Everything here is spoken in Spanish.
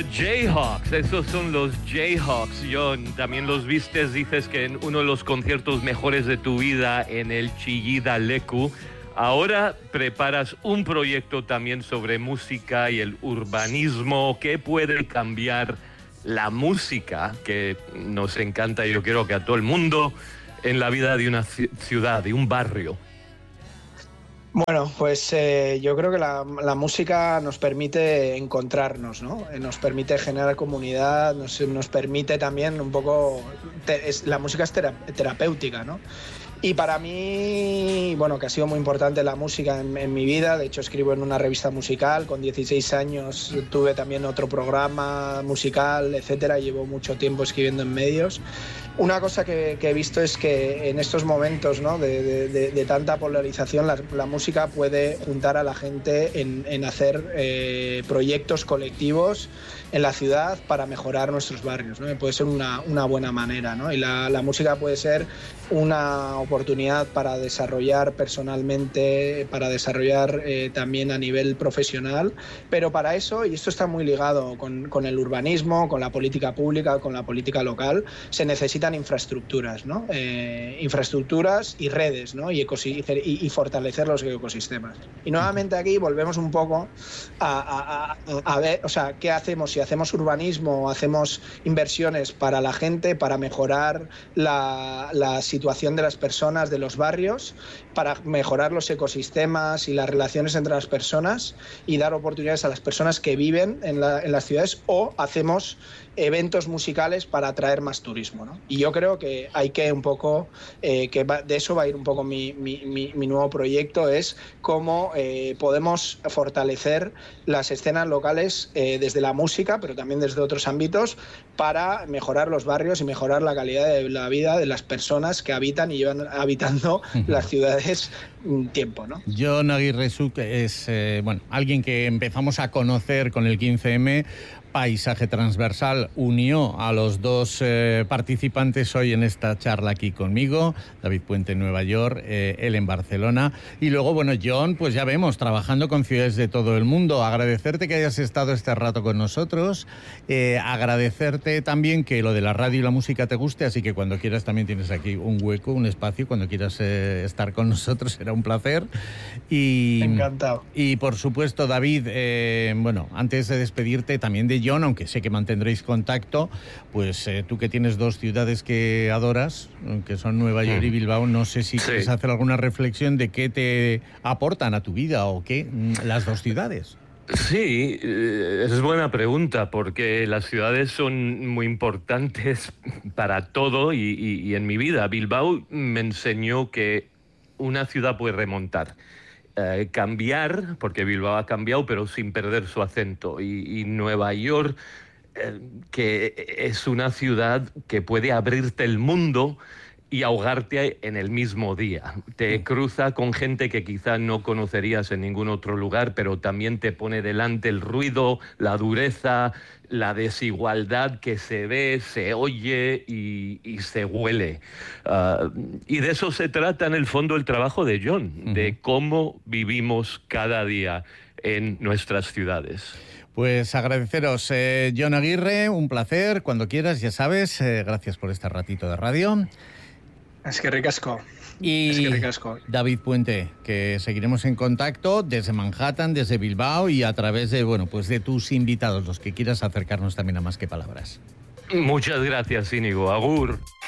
Jayhawks, esos son los Jayhawks, John. También los vistes, dices que en uno de los conciertos mejores de tu vida en el Chillida Leku. Ahora preparas un proyecto también sobre música y el urbanismo. ¿Qué puede cambiar la música, que nos encanta y yo quiero que a todo el mundo, en la vida de una ciudad, de un barrio? Bueno, pues yo creo que la música nos permite encontrarnos, ¿no? Nos permite generar comunidad, nos permite también un poco... la música es terapéutica, ¿no? Y para mí, bueno, que ha sido muy importante la música en mi vida. De hecho, escribo en una revista musical. Con 16 años tuve también otro programa musical, etcétera. Llevo mucho tiempo escribiendo en medios. Una cosa que he visto es que en estos momentos, ¿no?, de tanta polarización, la música puede juntar a la gente en hacer proyectos colectivos en la ciudad para mejorar nuestros barrios, ¿no? Puede ser una buena manera, ¿no? Y la música puede ser una oportunidad para desarrollar personalmente, para desarrollar también a nivel profesional, pero para eso, y esto está muy ligado con el urbanismo, con la política pública, con la política local, se necesitan infraestructuras, ¿no? Infraestructuras y redes, ¿no? Y fortalecer los ecosistemas. Y nuevamente aquí volvemos un poco a ver, o sea, ¿qué hacemos? Si hacemos urbanismo, hacemos inversiones para la gente, para mejorar la situación de las personas, de los barrios, para mejorar los ecosistemas y las relaciones entre las personas y dar oportunidades a las personas que viven en las ciudades, o hacemos eventos musicales para atraer más turismo, ¿no? Y yo creo que hay que un poco, de eso va a ir un poco mi nuevo proyecto, es cómo podemos fortalecer las escenas locales desde la música, pero también desde otros ámbitos, para mejorar los barrios y mejorar la calidad de la vida de las personas que habitan y llevan habitando las ciudades un tiempo, ¿no? Jon Aguirre Such es alguien que empezamos a conocer con el 15M. Paisaje Transversal unió a los dos participantes hoy en esta charla aquí conmigo, David Puente en Nueva York, él en Barcelona, y luego, bueno, Jon, pues ya vemos, trabajando con ciudades de todo el mundo. Agradecerte que hayas estado este rato con nosotros, agradecerte también que lo de la radio y la música te guste, así que cuando quieras también tienes aquí un hueco, un espacio, cuando quieras estar con nosotros, será un placer. Encantado. Y por supuesto, David, antes de despedirte también de Jon, aunque sé que mantendréis contacto, pues tú que tienes dos ciudades que adoras, que son Nueva York y Bilbao, no sé si quieres hacer alguna reflexión de qué te aportan a tu vida o qué las dos ciudades. Sí, es buena pregunta, porque las ciudades son muy importantes para todo y en mi vida. Bilbao me enseñó que una ciudad puede remontar. Cambiar, porque Bilbao ha cambiado, pero sin perder su acento. Y Nueva York, que es una ciudad que puede abrirte el mundo y ahogarte en el mismo día. Te cruza con gente que quizá no conocerías en ningún otro lugar, pero también te pone delante el ruido, la dureza, la desigualdad que se ve, se oye y se huele. Y de eso se trata en el fondo el trabajo de Jon, de cómo vivimos cada día en nuestras ciudades. Pues agradeceros, Jon Aguirre, un placer, cuando quieras, ya sabes, gracias por este ratito de radio. Es que ricasco. Y David Puente, que seguiremos en contacto desde Manhattan, desde Bilbao y a través de, de tus invitados, los que quieras acercarnos también a Más que Palabras. Muchas gracias, Íñigo. Agur.